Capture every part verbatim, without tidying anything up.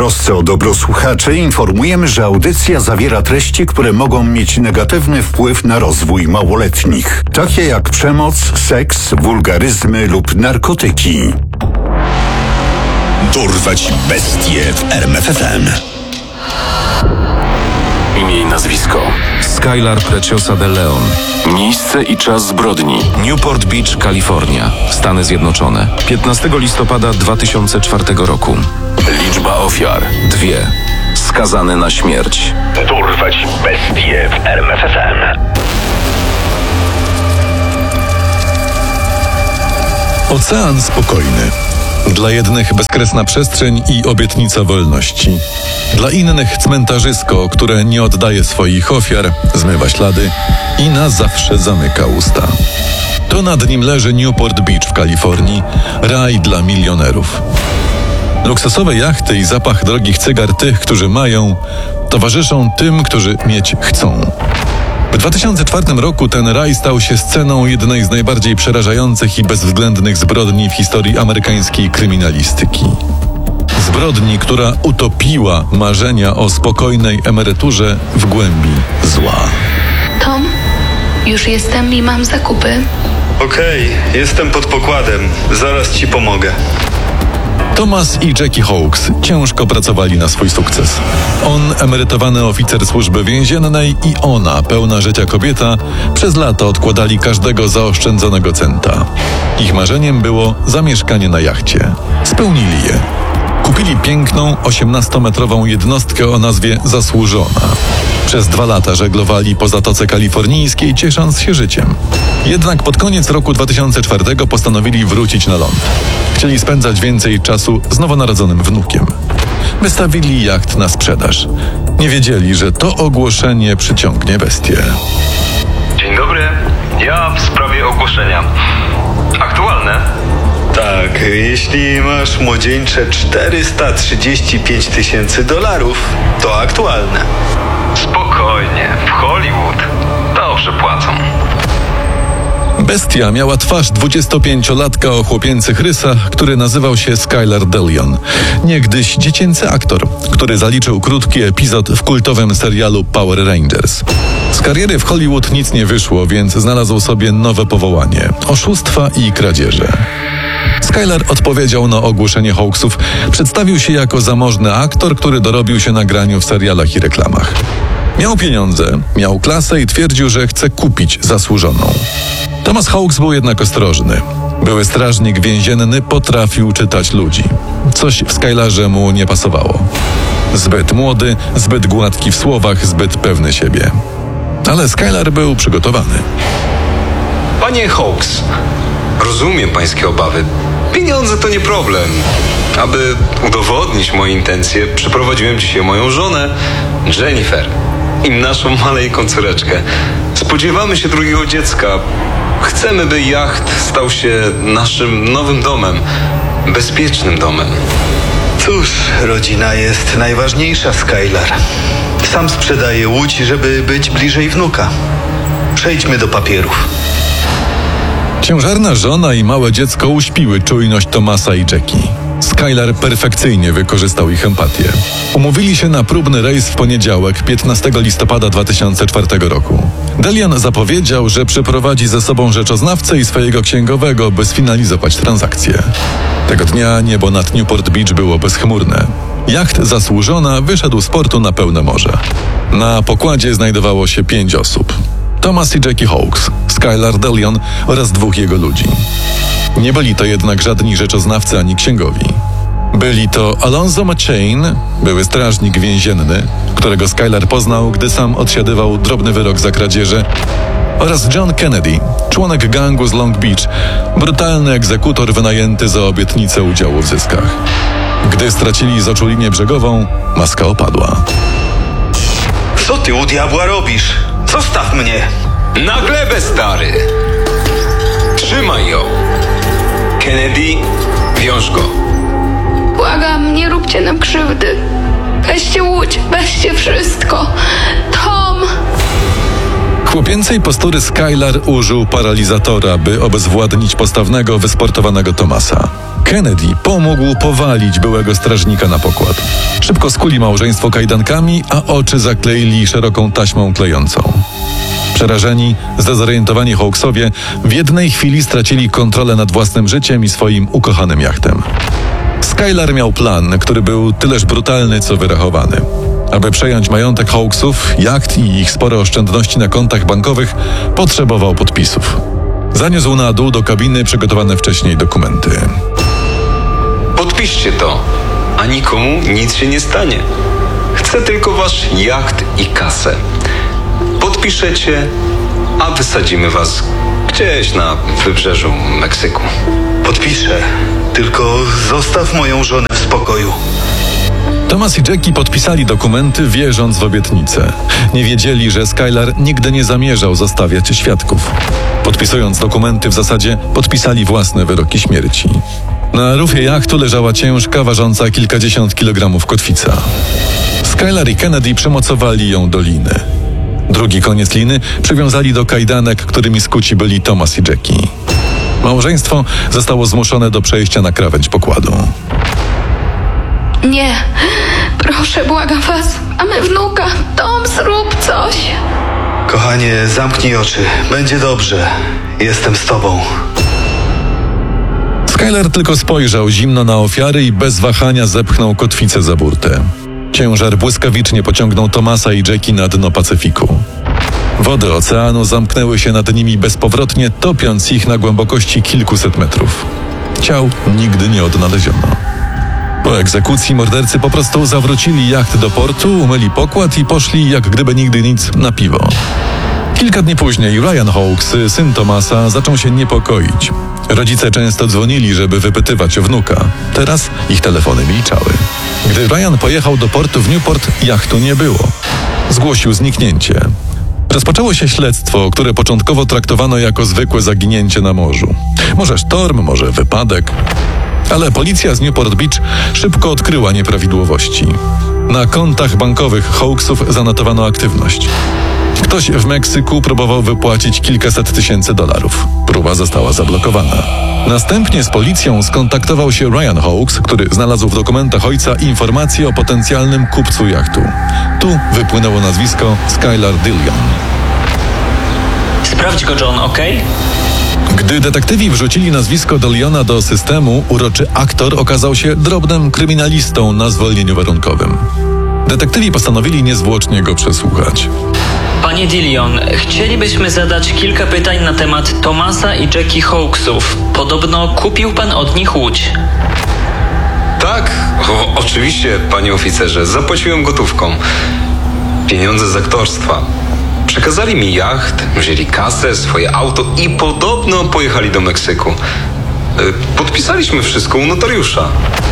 trosce o dobro słuchaczy informujemy, że audycja zawiera treści, które mogą mieć negatywny wpływ na rozwój małoletnich, takie jak przemoc, seks, wulgaryzmy lub narkotyki. Dorwać bestie w R M F F M. Imię i nazwisko: Skylar Preciosa de Leon. Miejsce i czas zbrodni: Newport Beach, Kalifornia, Stany Zjednoczone, piętnastego listopada dwa tysiące czwartego roku. Liczba ofiar: dwie. Skazany na śmierć. Dorwać bestie w R M F F M. Ocean spokojny. Dla jednych bezkresna przestrzeń i obietnica wolności. Dla innych cmentarzysko, które nie oddaje swoich ofiar, zmywa ślady i na zawsze zamyka usta. To nad nim leży Newport Beach w Kalifornii, raj dla milionerów. Luksusowe jachty i zapach drogich cygar tych, którzy mają, towarzyszą tym, którzy mieć chcą. W dwa tysiące czwartym roku ten raj stał się sceną jednej z najbardziej przerażających i bezwzględnych zbrodni w historii amerykańskiej kryminalistyki. Zbrodni, która utopiła marzenia o spokojnej emeryturze w głębi zła. Tom, już jestem i mam zakupy. Okej, okay, jestem pod pokładem. Zaraz ci pomogę. Thomas i Jackie Hawkes ciężko pracowali na swój sukces. On, emerytowany oficer służby więziennej, i ona, pełna życia kobieta, przez lata odkładali każdego zaoszczędzonego centa. Ich marzeniem było zamieszkanie na jachcie. Spełnili je. Kupili piękną, osiemnastometrową jednostkę o nazwie Zasłużona. Przez dwa lata żeglowali po Zatoce Kalifornijskiej, ciesząc się życiem. Jednak pod koniec roku dwa tysiące czwartego postanowili wrócić na ląd. Chcieli spędzać więcej czasu z nowonarodzonym wnukiem. Wystawili jacht na sprzedaż. Nie wiedzieli, że to ogłoszenie przyciągnie bestię. Dzień dobry. Ja w sprawie ogłoszenia. Aktualne? Tak, jeśli masz młodzieńcze czterysta trzydzieści pięć tysięcy dolarów, to aktualne. Spokojnie, w Hollywood dobrze płacą. Bestia miała twarz dwudziestopięciolatka o chłopięcych rysach, który nazywał się Skylar de Leon. Niegdyś dziecięcy aktor, który zaliczył krótki epizod w kultowym serialu Power Rangers. Z kariery w Hollywood nic nie wyszło, więc znalazł sobie nowe powołanie – oszustwa i kradzieże. Skylar odpowiedział na ogłoszenie Hawksów. Przedstawił się jako zamożny aktor, który dorobił się na graniu w serialach i reklamach. Miał pieniądze, miał klasę i twierdził, że chce kupić Zasłużoną. Thomas Hawks był jednak ostrożny. Były strażnik więzienny potrafił czytać ludzi. Coś w Skylarze mu nie pasowało. Zbyt młody, zbyt gładki w słowach, zbyt pewny siebie. Ale Skylar był przygotowany. Panie Hawks, rozumiem pańskie obawy. Pieniądze to nie problem. Aby udowodnić moje intencje, przyprowadziłem dzisiaj moją żonę, Jennifer, i naszą maleńką córeczkę. Spodziewamy się drugiego dziecka. Chcemy, by jacht stał się naszym nowym domem, bezpiecznym domem. Cóż, rodzina jest najważniejsza, Skylar. Sam sprzedaję łódź, żeby być bliżej wnuka. Przejdźmy do papierów. Ciężarna żona i małe dziecko uśpiły czujność Thomasa i Jackie. Skylar perfekcyjnie wykorzystał ich empatię. Umówili się na próbny rejs w poniedziałek, piętnastego listopada dwa tysiące czwartego roku. de Leon zapowiedział, że przyprowadzi ze sobą rzeczoznawcę i swojego księgowego, by sfinalizować transakcję. Tego dnia niebo nad Newport Beach było bezchmurne. Jacht Zasłużona wyszedł z portu na pełne morze. Na pokładzie znajdowało się pięć osób. Thomas i Jackie Hawks, Skylar de Leon oraz dwóch jego ludzi. Nie byli to jednak żadni rzeczoznawcy ani księgowi. Byli to Alonzo McChain, były strażnik więzienny, którego Skylar poznał, gdy sam odsiadywał drobny wyrok za kradzieże, oraz John Kennedy, członek gangu z Long Beach, brutalny egzekutor wynajęty za obietnicę udziału w zyskach. Gdy stracili z oczu linię brzegową, maska opadła. Co ty u diabła robisz? Zostaw mnie! Na glebę, stary! Trzymaj ją! Kennedy, wiąż go. Błagam, nie róbcie nam krzywdy. Weźcie łódź, weźcie wszystko. Tom! Chłopięcej postury Skylar użył paralizatora, by obezwładnić postawnego, wysportowanego Thomasa. Kennedy pomógł powalić byłego strażnika na pokład. Szybko skuli małżeństwo kajdankami, a oczy zakleili szeroką taśmą klejącą. Przerażeni, zdezorientowani Hawksowie w jednej chwili stracili kontrolę nad własnym życiem i swoim ukochanym jachtem. Skylar miał plan, który był tyleż brutalny, co wyrachowany. Aby przejąć majątek Hawksów, jacht i ich spore oszczędności na kontach bankowych, potrzebował podpisów. Zaniósł na dół do kabiny przygotowane wcześniej dokumenty. Podpiszcie to, a nikomu nic się nie stanie. Chcę tylko wasz jacht i kasę. Podpiszecie, a wysadzimy was gdzieś na wybrzeżu Meksyku. Podpiszę, tylko zostaw moją żonę w spokoju. Thomas i Jackie podpisali dokumenty, wierząc w obietnicę. Nie wiedzieli, że Skylar nigdy nie zamierzał zostawiać świadków. Podpisując dokumenty, w zasadzie podpisali własne wyroki śmierci. Na rufie jachtu leżała ciężka, ważąca kilkadziesiąt kilogramów kotwica. Skylar i Kennedy przymocowali ją do liny. Drugi koniec liny przywiązali do kajdanek, którymi skuci byli Thomas i Jackie. Małżeństwo zostało zmuszone do przejścia na krawędź pokładu. Nie, proszę, błagam was. Mamy wnuka. Tom, zrób coś. Kochanie, zamknij oczy. Będzie dobrze. Jestem z tobą. Skylar tylko spojrzał zimno na ofiary i bez wahania zepchnął kotwicę za burtę. Ciężar błyskawicznie pociągnął Thomasa i Jackie na dno Pacyfiku. Wody oceanu zamknęły się nad nimi bezpowrotnie, topiąc ich na głębokości kilkuset metrów. Ciał nigdy nie odnaleziono. Po egzekucji mordercy po prostu zawrócili jacht do portu, umyli pokład i poszli jak gdyby nigdy nic na piwo. Kilka dni później Ryan Hawks, syn Thomasa, zaczął się niepokoić. Rodzice często dzwonili, żeby wypytywać o wnuka. Teraz ich telefony milczały. Gdy Ryan pojechał do portu w Newport, jachtu nie było. Zgłosił zniknięcie. Rozpoczęło się śledztwo, które początkowo traktowano jako zwykłe zaginięcie na morzu. Może sztorm, może wypadek. Ale policja z Newport Beach szybko odkryła nieprawidłowości. Na kontach bankowych Hawksów zanotowano aktywność. Ktoś w Meksyku próbował wypłacić kilkaset tysięcy dolarów. Próba została zablokowana. Następnie z policją skontaktował się Ryan Hawks, który znalazł w dokumentach ojca informacje o potencjalnym kupcu jachtu. Tu wypłynęło nazwisko Skylar Dillion. Sprawdź go, John, okej? Gdy detektywi wrzucili nazwisko Dilliona do systemu, uroczy aktor okazał się drobnym kryminalistą na zwolnieniu warunkowym. Detektywi postanowili niezwłocznie go przesłuchać. Panie Dillion, chcielibyśmy zadać kilka pytań na temat Thomasa i Jackie Hawksów. Podobno kupił pan od nich łódź. Tak, o, oczywiście, panie oficerze, zapłaciłem gotówką. Pieniądze z aktorstwa. Przekazali mi jacht, wzięli kasę, swoje auto i podobno pojechali do Meksyku. Y, Podpisaliśmy wszystko u notariusza.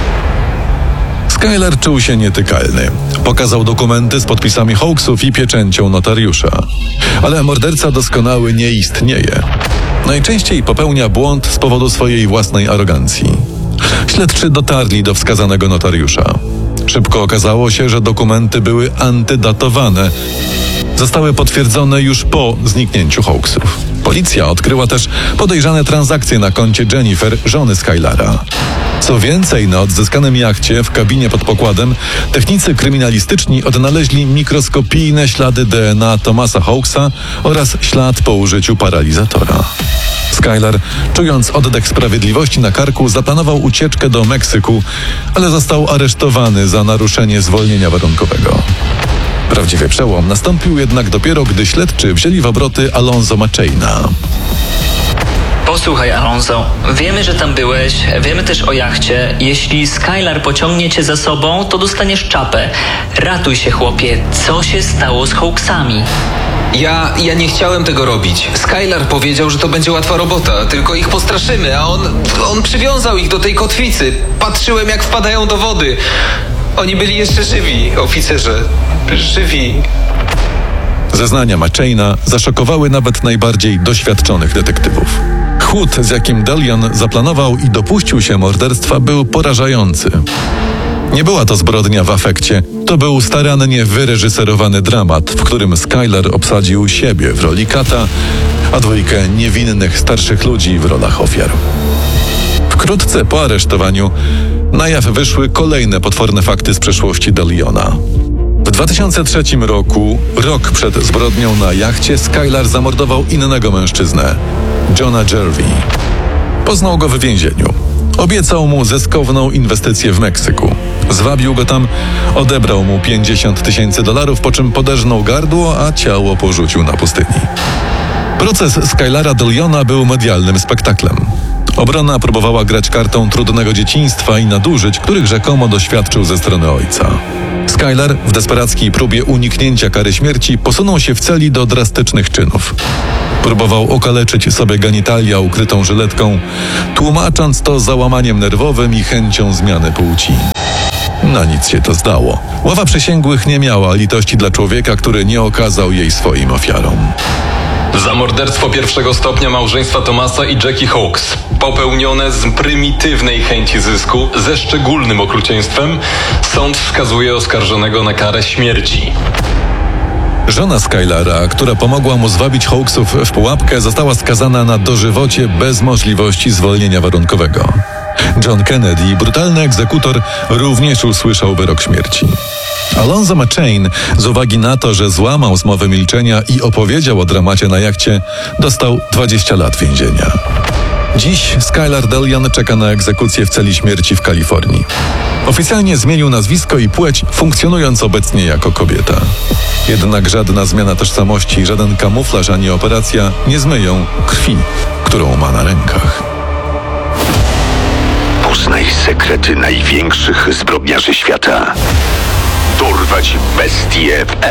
Skylar czuł się nietykalny. Pokazał dokumenty z podpisami Hawksów i pieczęcią notariusza. Ale morderca doskonały nie istnieje. Najczęściej popełnia błąd z powodu swojej własnej arogancji. Śledczy dotarli do wskazanego notariusza. Szybko okazało się, że dokumenty były antydatowane. Zostały potwierdzone już po zniknięciu Hawksów. Policja odkryła też podejrzane transakcje na koncie Jennifer, żony Skylara. Co więcej, na odzyskanym jachcie w kabinie pod pokładem technicy kryminalistyczni odnaleźli mikroskopijne ślady D N A Thomasa Hawksa oraz ślad po użyciu paralizatora. Skylar, czując oddech sprawiedliwości na karku, zaplanował ucieczkę do Meksyku, ale został aresztowany za naruszenie zwolnienia warunkowego. Prawdziwy przełom nastąpił jednak dopiero, gdy śledczy wzięli w obroty Alonzo Machaina. Posłuchaj, Alonso, wiemy, że tam byłeś, wiemy też o jachcie. Jeśli Skylar pociągnie cię za sobą, to dostaniesz czapę. Ratuj się, chłopie. Co się stało z Hawksami? Ja, ja nie chciałem tego robić. Skylar powiedział, że to będzie łatwa robota, tylko ich postraszymy, a on, on przywiązał ich do tej kotwicy. Patrzyłem, jak wpadają do wody. Oni byli jeszcze żywi, oficerze. Żywi. Zeznania Machaina zaszokowały nawet najbardziej doświadczonych detektywów. Chłód, z jakim Dillion zaplanował i dopuścił się morderstwa, był porażający. Nie była to zbrodnia w afekcie, to był starannie wyreżyserowany dramat, w którym Skylar obsadził siebie w roli kata, a dwójkę niewinnych starszych ludzi w rolach ofiar. W Wkrótce po aresztowaniu na jaw wyszły kolejne potworne fakty z przeszłości DeLeona. W dwa tysiące trzecim roku, rok przed zbrodnią na jachcie, Skylar zamordował innego mężczyznę, Johna Jervy. Poznał go w więzieniu. Obiecał mu zyskowną inwestycję w Meksyku. Zwabił go tam, odebrał mu pięćdziesiąt tysięcy dolarów, po czym poderżnął gardło, a ciało porzucił na pustyni. Proces Skylara DeLeona był medialnym spektaklem. Obrona próbowała grać kartą trudnego dzieciństwa i nadużyć, których rzekomo doświadczył ze strony ojca. Skylar w desperackiej próbie uniknięcia kary śmierci posunął się w celi do drastycznych czynów. Próbował okaleczyć sobie genitalia ukrytą żyletką, tłumacząc to załamaniem nerwowym i chęcią zmiany płci. Na nic się to zdało. Ława przysięgłych nie miała litości dla człowieka, który nie okazał jej swoim ofiarom. Za morderstwo pierwszego stopnia małżeństwa Thomasa i Jackie Hawkes, popełnione z prymitywnej chęci zysku, ze szczególnym okrucieństwem, sąd skazuje oskarżonego na karę śmierci. Żona Skylara, która pomogła mu zwabić Hawksów w pułapkę, została skazana na dożywocie bez możliwości zwolnienia warunkowego. John Kennedy, brutalny egzekutor, również usłyszał wyrok śmierci. Alonzo McChain, z uwagi na to, że złamał zmowę milczenia i opowiedział o dramacie na jachcie, dostał dwadzieścia lat więzienia. Dziś Skylar DeLeon czeka na egzekucję w celi śmierci w Kalifornii. Oficjalnie zmienił nazwisko i płeć, funkcjonując obecnie jako kobieta. Jednak żadna zmiana tożsamości, żaden kamuflaż ani operacja nie zmyją krwi, którą ma na rękach. Poznaj sekrety największych zbrodniarzy świata. Dorwać bestie w